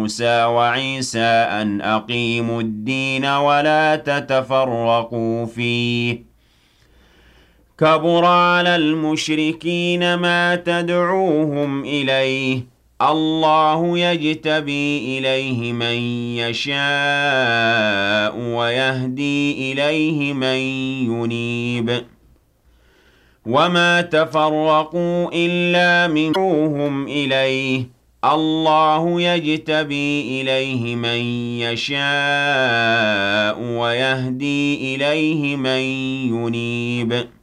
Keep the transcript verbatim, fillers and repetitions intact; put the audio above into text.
موسى وعيسى أن أقيموا الدين ولا تتفرقوا فيه كبر على المشركين ما تدعوهم إليه الله يجتبي إليه من يشاء ويهدي إليه من ينيب وما تفرقوا إلا من دعوهم إليه الله يجتبي إليه من يشاء ويهدي إليه من ينيب